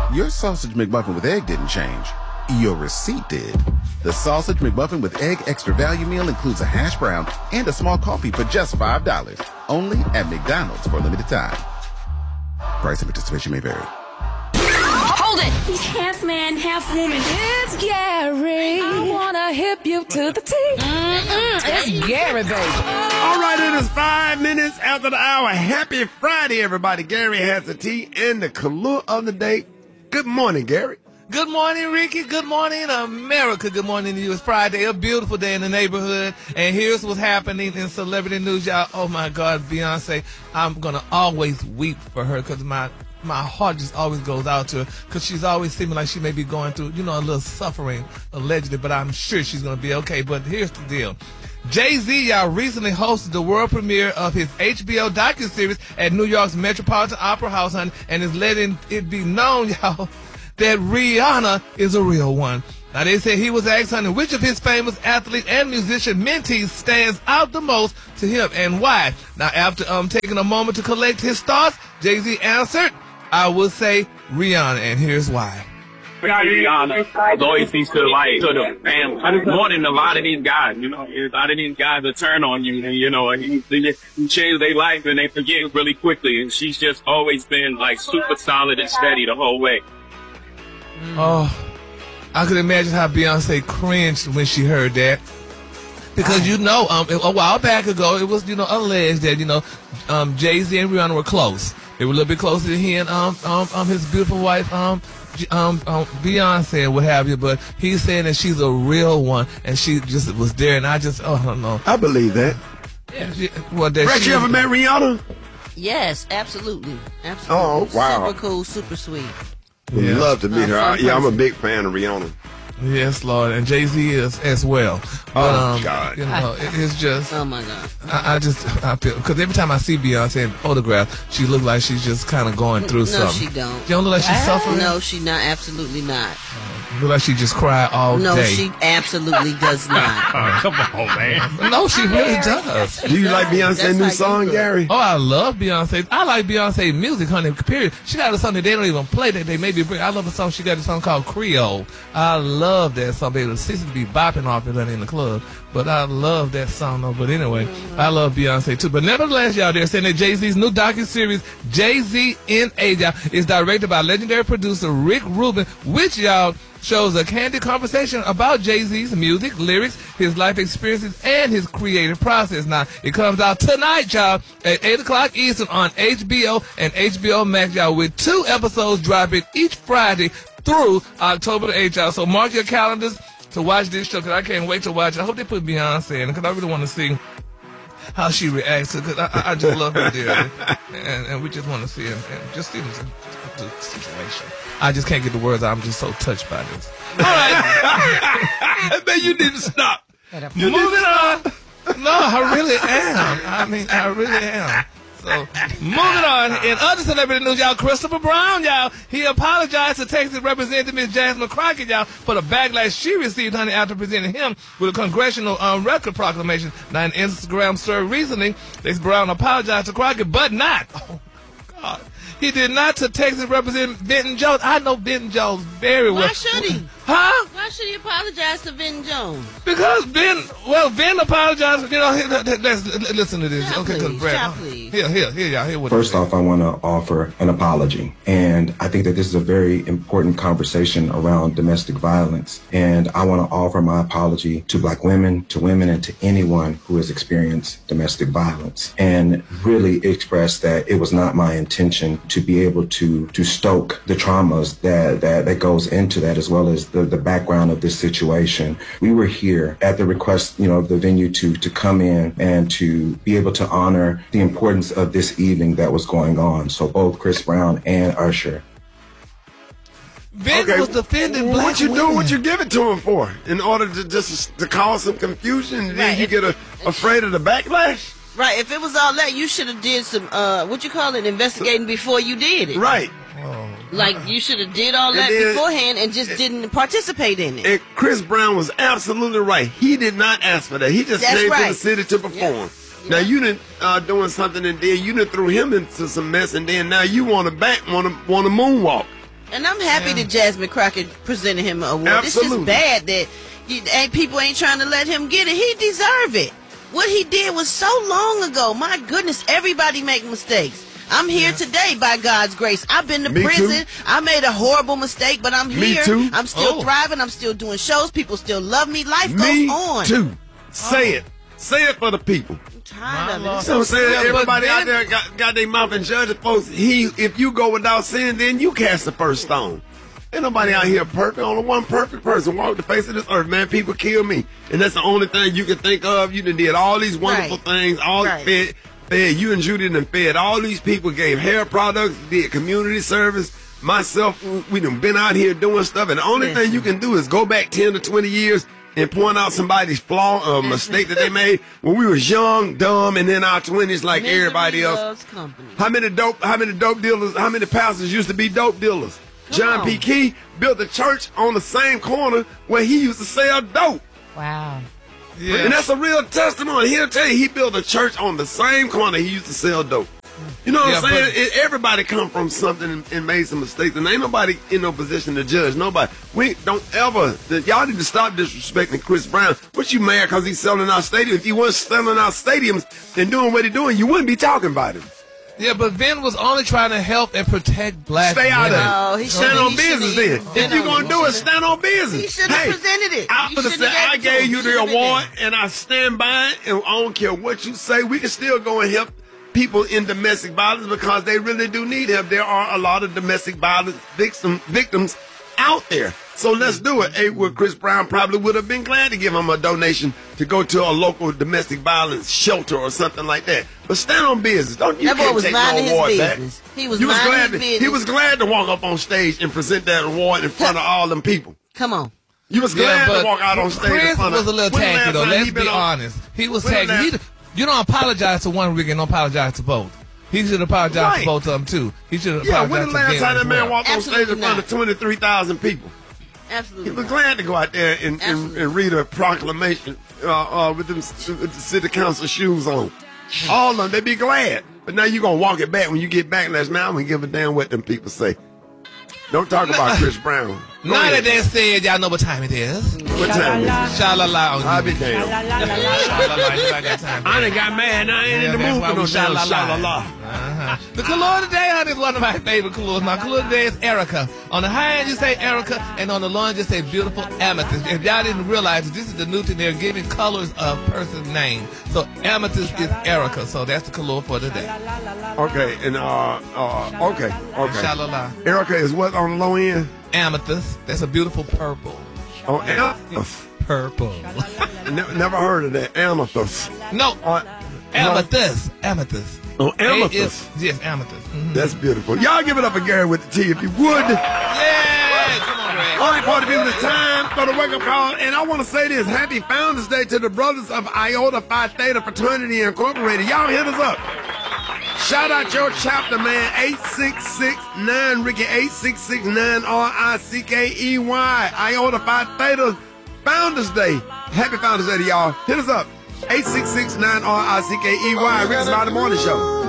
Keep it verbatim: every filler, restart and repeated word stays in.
Your sausage McMuffin with egg didn't change. Your receipt did. The Sausage McMuffin with Egg Extra Value Meal includes a hash brown and a small coffee for just five dollars. Only at McDonald's for a limited time. Price and participation may vary. Hold it! He's half man, half woman. It's Gary. I wanna hip you to the T. Mm-mm. It's Gary, baby. All right, it is five minutes after the hour. Happy Friday, everybody. Gary has the tea and the Kahlua of the day. Good morning, Gary. Good morning, Ricky. Good morning, America. Good morning to you. It's Friday, a beautiful day in the neighborhood. And here's what's happening in celebrity news, y'all. Oh, my God, Beyonce. I'm going to always weep for her because my my heart just always goes out to her because she's always seeming like she may be going through, you know, a little suffering, allegedly, but I'm sure she's going to be okay. But here's the deal. Jay-Z, y'all, recently hosted the world premiere of his H B O docuseries at New York's Metropolitan Opera House, honey, and is letting it be known, y'all, that Rihanna is a real one. Now, they said he was asked, honey, which of his famous athlete and musician mentees stands out the most to him and why. Now, after um taking a moment to collect his thoughts, Jay-Z answered, I would say Rihanna, and here's why. Rihanna always seems to like to the family more than a lot of these guys. You know, a lot of these guys will turn on you, and you know, you, you change their life and they forget really quickly. And she's just always been like super solid and steady the whole way. Oh, I could imagine how Beyonce cringed when she heard that. Because, you know, um, a while back ago, it was, you know, alleged that, you know, um, Jay-Z and Rihanna were close. They were a little bit closer than he and um, um, um, his beautiful wife, um, um, um, Beyonce and what have you. But he's saying that she's a real one, and she just was there. And I just, oh, I don't know. I believe that. Yeah, she, well, that Rex, you ever met Rihanna? Yes, absolutely. Absolutely. Oh, wow. Super cool, super sweet. Would Yeah. love to meet her. Uh, I, yeah, I'm a big fan of Rihanna. Yes, Lord, and Jay-Z is as well. But, Oh, um, God. You know, it, it's just, Oh, my God. I, I just, I feel, because every time I see Beyonce in photographs, she looks like she's just kind of going through No, something. she don't. She don't look like she's suffering? No, she not. Absolutely not. Look like she just cried all No, day. she absolutely does not. Come on, man. No, she really does. Do you like Beyonce's That's new how you song, feel. Gary? Oh, I love Beyonce. I like Beyonce music, honey, period. She got a song that they don't even play that they maybe bring. I love a song. She got a song called Creole. I love that song, baby. The sisters be bopping off it honey, in the club. But I love that song, though. But anyway, I love Beyonce, too. But nevertheless, y'all, they're saying that Jay-Z's new docuseries, Jay-Z in Age, y'all, is directed by legendary producer Rick Rubin, which, y'all, shows a candid conversation about Jay-Z's music, lyrics, his life experiences, and his creative process. Now, it comes out tonight, y'all, at eight o'clock Eastern on H B O and H B O Max, y'all, with two episodes dropping each Friday through October the eighth, y'all. So mark your calendars to watch this show, because I can't wait to watch it. I hope they put Beyonce in it, because I really want to see how she reacts to it, because I, I just love her dearly. And, and we just want to see it, and just see the, the situation. I just can't get the words out. I'm just so touched by this. All right. Man, you need to stop. Moving on. No, I really am. I mean, I really am. So, moving on. In other celebrity news, y'all, Christopher Brown, y'all, he apologized to Texas Representative Miz Jasmine Crockett, y'all, for the backlash she received, honey, after presenting him with a congressional um, record proclamation. Now, in Instagram story recently, this Brown apologized to Crockett, but not. Oh, God. He did not to Texas Representative Benton Jones. I know Benton Jones very well. Why should he? Huh? Why should he apologize to Vin Jones? Because Ben, well, Ben apologized. You know, let's listen to this. Yeah, okay, please, Brad. yeah, please. Here, here, here, y'all. Here what First off, I want to offer an apology. And I think that this is a very important conversation around domestic violence. And I want to offer my apology to Black women, to women, and to anyone who has experienced domestic violence. And really express that it was not my intention to be able to to stoke the traumas that, that, that goes into that, as well as the, the background of this situation. We were here at the request, you know, of the venue to, to come in and to be able to honor the importance of this evening that was going on. So both Chris Brown and Usher. Ben Okay, was defending black What you women. do? What you give it to him for? In order to just to cause some confusion, and then Right. you get a, afraid of the backlash? Right. If it was all that, you should have did some, uh, what you call it, investigating before you did it. Right. Like, you should have did all And that then- beforehand and just didn't participate in it. And Chris Brown was absolutely right. He did not ask for that. He just That's came to the right. city to perform. Now you didn't uh, doing something, and then you done threw him into some mess, and then now you want to back, want to want to moonwalk. And I'm happy Yeah. that Jasmine Crockett presented him an award. Absolutely. It's just bad that you, ain't people ain't trying to let him get it. He deserve it. What he did was so long ago. My goodness, everybody make mistakes. I'm here today by God's grace. I've been to Me prison. too. I made a horrible mistake, but I'm Me here. too. I'm still Oh. thriving. I'm still doing shows. People still love me. Life Me goes on. too. Say it. Say it for the people. I'm tired of it. My It's So I'm so saying Yeah, but everybody out then- there got, got their mouth and judging folks. He, if you go without sin, then you cast the first stone. Ain't nobody out here perfect. Only one perfect person walk the face of this earth, man. People kill me, and that's the only thing you can think of. You done did all these wonderful Right. things, all Right. fed, fed. You and Judy done fed all these people, gave hair products, did community service. Myself, we done been out here doing stuff, and the only Listen. thing you can do is go back ten to twenty years and point out somebody's flaw or mistake that they made when we was young, dumb, and in our twenties like Misery everybody else. loves company. How many dope? How many dope dealers? How many pastors used to be dope dealers? John on. P. Key built a church on the same corner where he used to sell dope, Wow. Yeah. and that's a real testimony. He'll tell you he built a church on the same corner he used to sell dope. You know what Yeah, I'm saying? but- It, everybody come from something and, and made some mistakes, and ain't nobody in no position to judge nobody. We don't ever. the- Y'all need to stop disrespecting Chris Brown. What you mad because he's selling our stadium? If he wasn't selling our stadiums and doing what he's doing, you wouldn't be talking about him. Yeah, but Vin was only trying to help and protect black Stay out women. of it. Oh, he Stand should've- on he business should've then. even If been you're on going it. to do He it, stand on business. He should've presented it. I, You understand. should've I gave it to gave him. you You the should've been award, there. and I stand by it, and I don't care what you say. We can still go and help people in domestic violence because they really do need help. There are a lot of domestic violence victim, victims out there. So let's do it. Hey, well, Chris Brown probably would have been glad to give him a donation to go to a local domestic violence shelter or something like that. But stand on business. Don't you That boy can't was take minding no his award back. business. He was You was minding glad his to, business. He was glad to walk up on stage and present that award in front of all them people. Come on. You was Yeah, glad but to walk out on stage in Chris front of. was a little When the tacky last though. time Let's he be been on- honest. He was When the tacky. last- He, you don't apologize to one Rick and don't apologize to both. He should apologize Right. to both of them too. He should apologize Yeah, when the to last Vin time as that man well. walked on stage in Absolutely front not. of twenty-three thousand people? He Absolutely. was not. glad to go out there and, and, Absolutely. and read a proclamation uh, uh, with them s- with the city council shoes on. All of them, they be glad. But now you going to walk it back when you get backlash. Now I'm going to give a damn what them people say. Don't talk about Chris Brown. Go Now ahead. that they said, y'all know what time it is. What time is it? Sha-la-la on I'll you. be damned. Sha-la-la, you ain't got time. I done got mad. Now I ain't Yeah, in the that's mood why for no we damn sha-la-la. sha-la-la. Uh-huh. The color today, honey, is one of my favorite colors. My color today is Erica. On the high end, you say Erica, and on the low end, you say beautiful amethyst. If y'all didn't realize, this is the new thing. They're giving colors of person's name. So amethyst is Erica. So that's the color for today. Okay, and uh, uh, okay, okay. Sha-la-la. Erica is what on the low end? Amethyst. That's a beautiful purple. Oh, amethyst. Purple. Never, never heard of that. Amethyst. No. Uh, Amethyst. Amethyst. Oh, A amethyst. is- Yes, amethyst. Mhm. That's beautiful. Y'all give it up for Gary with the T if you would. Yeah. Come on, Greg. All right, party people, it's time for the wake-up call. And I want to say this. Happy Founders Day to the brothers of Iota Phi Theta Fraternity Incorporated. Y'all hit us up. Shout out your chapter, man. eight six six nine Ricky, eight six six nine R I C K E Y. Iota Phi Theta Founders Day. Happy Founders Day to y'all. Hit us up. eight six six nine R I C K E Y. Rick's About the Morning Show.